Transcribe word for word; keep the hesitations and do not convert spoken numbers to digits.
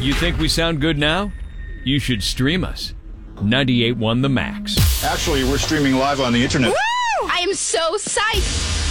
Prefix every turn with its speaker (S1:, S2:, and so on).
S1: You think we sound good now? You should stream us. ninety-eight point one The Max.
S2: Actually, we're streaming live on the internet.
S3: Woo! I am so psyched.